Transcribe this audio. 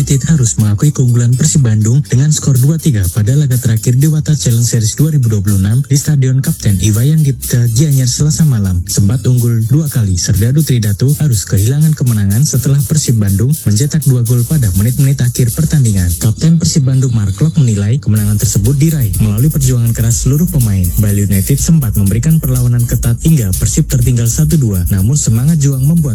United harus mengakui keunggulan Persib Bandung dengan skor 2-3 pada laga terakhir Dewata Challenge Series 2026 di Stadion Kapten Iwayan Dipta Gianyar Selasa malam. Sempat unggul 2 kali, Serdadu Tridatu harus kehilangan kemenangan setelah Persib Bandung mencetak 2 gol pada menit-menit akhir pertandingan. Kapten Persib Bandung Mark Klok menilai kemenangan tersebut diraih melalui perjuangan keras seluruh pemain. Bali United sempat memberikan perlawanan ketat hingga Persib tertinggal 1-2, namun semangat juang membuat